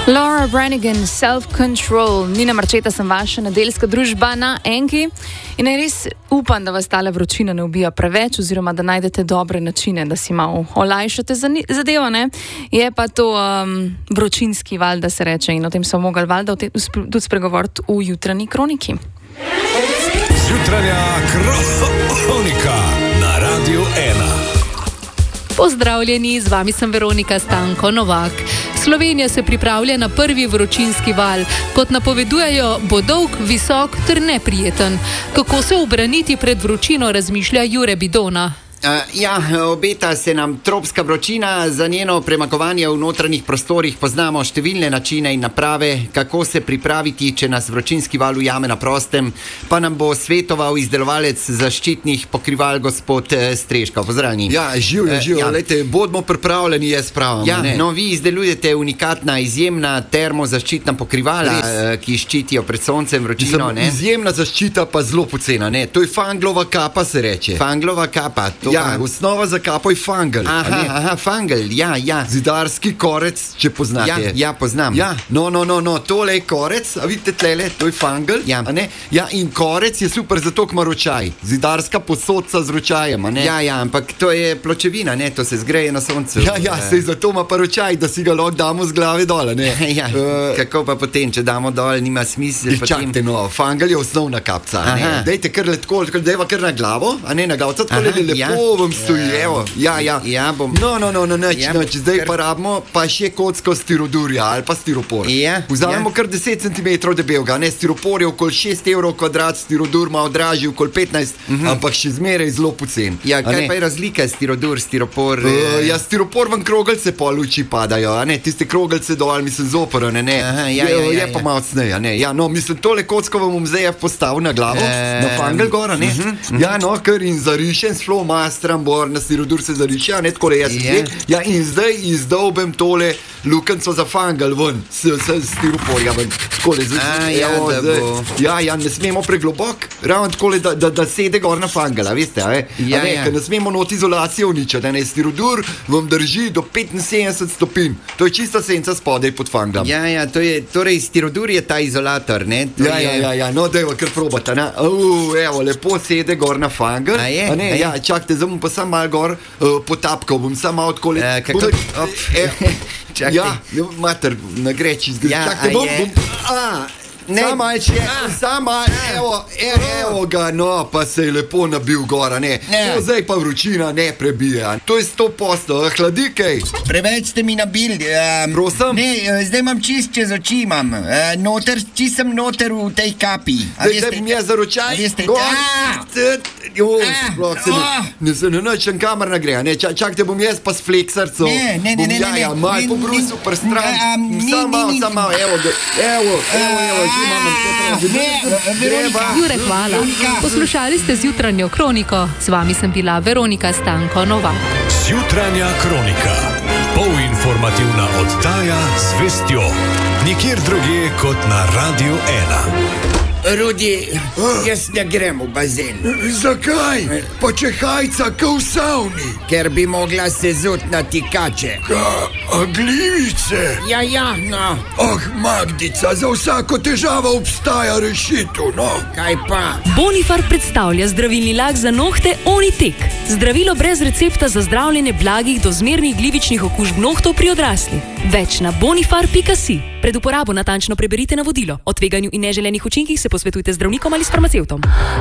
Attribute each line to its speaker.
Speaker 1: Laura Branigan, Self-Control, Nina Marčeta sem vaša nedeljska družba na Enki in res upam, da vas tale vročina ne ubija preveč oziroma da najdete dobre načine, da si malo olajšate zadevo, ne? Je pa to vročinski val, da se reče, in o tem smo mogli valjda tudi spregovoriti v jutranji kroniki.
Speaker 2: Jutranja kronika na Radiu 1.
Speaker 3: Pozdravljeni, z vami sem Veronika Stanko Novak. Slovenija se pripravlja na prvi vročinski val. Kot napovedujejo, bo dolg, visok ter neprijeten. Kako se ubraniti pred vročino, razmišlja Jure Bidona.
Speaker 4: Obeta se nam tropska vročina. Za njeno premagovanje v notranjih prostorih poznamo številne načine in naprave, kako se pripraviti, če nas vročinski val ujame na prostem, pa nam bo svetoval izdelovalec zaščitnih pokrival gospod Streško. Pozdravljeni.
Speaker 5: Živijo, lejte, bodimo pripravljeni, jaz pravim.
Speaker 4: Vi izdelujete unikatna, izjemna termozaščitna pokrivala, ki ščitijo pred soncem, vročino, ne?
Speaker 5: Izjemna zaščita, pa zelo pocena, ne? To je fanglova kapa, se reče.
Speaker 4: Fanglova kapa.
Speaker 5: Osnova za kapo je fangel.
Speaker 4: Fangel, ja.
Speaker 5: Zidarski korec, če poznate.
Speaker 4: Ja, poznam.
Speaker 5: Tole je korec, a vidite tlele, to je fangel, a ne? In korec je super zato, kma ročaj. Zidarska posodca z ročajem, a ne?
Speaker 4: Ampak to je pločevina, ne? To se zgreje na soncu.
Speaker 5: Sej zato ima pa ročaj, da si ga lahko damo z glave dole, ne?
Speaker 4: Kako pa potem, če damo dol, nima smisla.
Speaker 5: Čakajte, fangel je osnovna kapca, ne? Dejte kar letko, dejva kar na glavo, a ne na glavca, tako lepo vam stoji, evo.
Speaker 4: Ja, bom.
Speaker 5: Noč, zdaj pa rabimo pa še kocko stirodurja ali pa stiropor. Vzamemo kar 10 cm debelega, ne, stiropor je okoli 6 € kvadrat, stirodur ima odražji okoli 15, ampak še zmeraj zelo pocen.
Speaker 4: Kaj pa je razlika, stirodur, stiropor?
Speaker 5: Stiropor vam krogelce po luči padajo, a ne, tiste krogelce dol, mislim, zoporane, ne. Je pa malo cneja, ne. Mislim, tole kocko vam bom zdaj postavil na glavo, na fangel gora, ne. Ker in zarišen s flomastram na stirodur se zariše, a ne, tako le jaz in zdaj izdolbem tole lukenco za fangel ven, s stiroporja ven, takole ne smemo preglobok, ravno takole, da sede gor na fangela, veste, ker ne smemo not izolacijo uničati, ne, stirodur vam drži do 75 stopinj, to je čista senca spodaj pod fanglom.
Speaker 4: Torej stirodur je ta izolator, ne?
Speaker 5: Dajva kar probata, ne, evo, lepo sede gor na fangel, čakajte, zdaj bom pa sam malo gor potapkal, bom sam malo odkoli. Mater, na greči zgleda. Čakajte, bom. Evo ga, pa se je lepo nabil gora, ne. Zdaj pa vročina ne prebija. To je 100%, hladi kaj.
Speaker 4: Preveč ste mi nabili.
Speaker 5: Prosim?
Speaker 4: Ne, zdaj imam čist čez oči, imam. Čist sem noter v tej kapi.
Speaker 5: Zdaj bom jaz za ročaj. Ne se ne načem kamar nagreja, ne. Čakajte, bom jaz pa s fleksarco.
Speaker 4: Ne.
Speaker 5: Mal po brusu prstran. Sam malo, evo.
Speaker 3: Jure, hvala. Poslušali ste zjutranjo kroniko. Z vami sem bila Veronika Stanko Novak.
Speaker 2: Zjutranja kronika. Polinformativna oddaja z vestjo. Nikjer drugje kot na Radiu 1.
Speaker 4: Rudi, jaz ne grem v bazen.
Speaker 5: Zakaj? Pa če hajca ka v savni.
Speaker 4: Ker bi mogla se zut na tikače.
Speaker 5: A glivice?
Speaker 4: No.
Speaker 5: Magdica, za vsako težavo obstaja rešitev, no.
Speaker 4: Kaj pa?
Speaker 6: Bonifar predstavlja zdravilni lak za nohte Onitek. Zdravilo brez recepta za zdravljenje blagih do zmernih glivičnih okužb nohtov pri odraslih. Več na bonifar.si. Pred uporabo natančno preberite navodilo. O tveganju in neželenih učinkih se posvetujte z zdravnikom ali s farmacevtom.